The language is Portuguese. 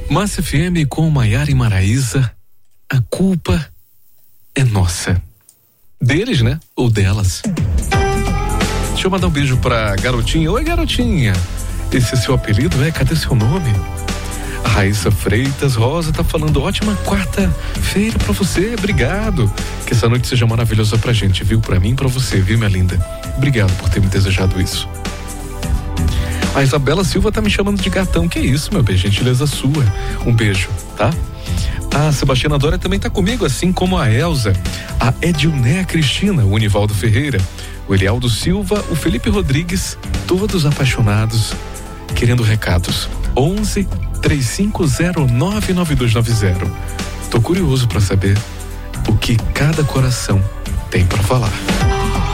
Massa FM com Maiara e Maraísa, a culpa é nossa. Deles, né? Ou delas. Deixa eu mandar um beijo pra Garotinha. Oi, Garotinha. Esse é seu apelido, Cadê seu nome? A Raíssa Freitas Rosa tá falando, ótima quarta-feira pra você, obrigado. Que essa noite seja maravilhosa pra gente, viu? Pra mim e pra você, viu, minha linda? Obrigado por ter me desejado isso. A Isabela Silva tá me chamando de gatão, que isso, meu bem, gentileza sua. Um beijo, tá? A Sebastiana Dória também tá comigo, assim como a Elza, a Edilné Cristina, o Univaldo Ferreira, o Elialdo Silva, o Felipe Rodrigues, todos apaixonados, querendo recados. 11 3509 9290. Tô curioso pra saber o que cada coração tem pra falar.